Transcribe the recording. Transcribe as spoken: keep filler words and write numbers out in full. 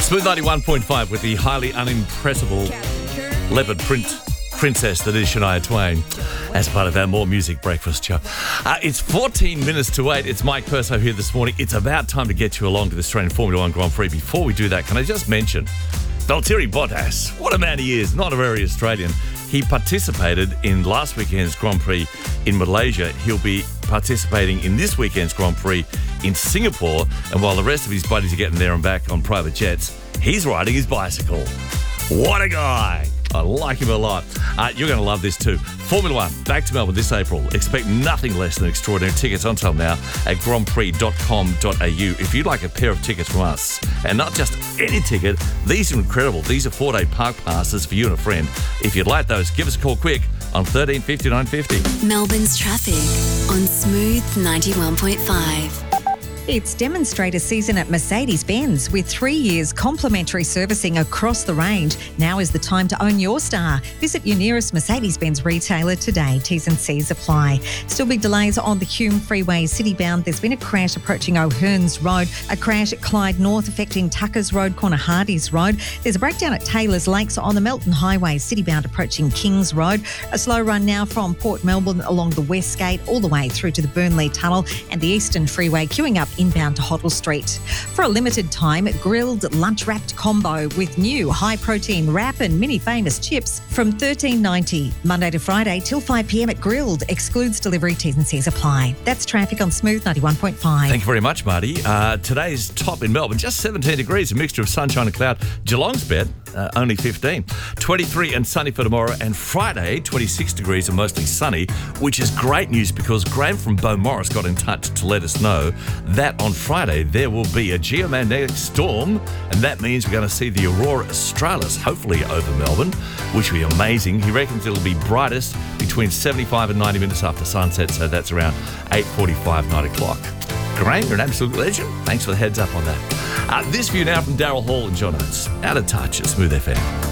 Smooth ninety-one point five with the highly unimpressible leopard print princess that is Shania Twain as part of our More Music Breakfast show. Uh, it's fourteen minutes to eight. It's Mike Perso here this morning. It's about time to get you along to the Australian Formula One Grand Prix. Before we do that, can I just mention Valtteri Bottas? What a man he is. Not a very Australian. He participated in last weekend's Grand Prix in Malaysia. He'll be participating in this weekend's Grand Prix in Singapore. And while the rest of his buddies are getting there and back on private jets, he's riding his bicycle. What a guy. I like him a lot. Uh, you're going to love this too. Formula One, back to Melbourne this April. Expect nothing less than extraordinary. Tickets on sale now at grand prix dot com dot a u. If you'd like a pair of tickets from us, and not just any ticket, these are incredible. These are four-day park passes for you and a friend. If you'd like those, give us a call quick on thirteen fifty-nine fifty. Melbourne's traffic on Smooth ninety-one point five. It's demonstrator season at Mercedes-Benz with three years complimentary servicing across the range. Now is the time to own your star. Visit your nearest Mercedes-Benz retailer today. T's and C's apply. Still big delays on the Hume Freeway citybound. There's been a crash approaching O'Hearns Road, a crash at Clyde North affecting Tuckers Road, corner Hardies Road. There's a breakdown at Taylor's Lakes on the Melton Highway citybound approaching Kings Road. A slow run now from Port Melbourne along the West Gate all the way through to the Burnley Tunnel and the Eastern Freeway queuing up inbound to Hoddle Street. For a limited time, grilled lunch-wrapped combo with new high-protein wrap and mini famous chips from thirteen ninety. Monday to Friday till five p m at Grilled. Excludes delivery. T's and C's apply. That's traffic on Smooth ninety-one point five. Thank you very much, Marty. Uh, today's top in Melbourne, just seventeen degrees, a mixture of sunshine and cloud. Geelong's bed, uh, only fifteen. twenty-three and sunny for tomorrow, and Friday, twenty-six degrees and mostly sunny, which is great news because Graham from Beaumaris got in touch to let us know that on Friday there will be a geomagnetic storm, and that means we're going to see the Aurora Australis hopefully over Melbourne, which will be amazing. He reckons it'll be brightest between seventy-five and ninety minutes after sunset, so that's around eight forty-five, nine o'clock. Graham, you're an absolute legend. Thanks for the heads up on that. Uh, this view now from Daryl Hall and John Oates. Out of touch at Smooth F M.